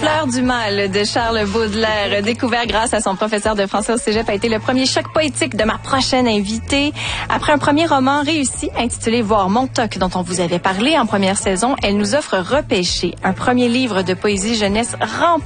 Fleurs du mal de Charles Baudelaire, découvert grâce à son professeur de français au cégep, a été le premier choc poétique de ma prochaine invitée. Après un premier roman réussi, intitulé Voir mon toc, dont on vous avait parlé en première saison, elle nous offre Repêcher, un premier livre de poésie jeunesse rempli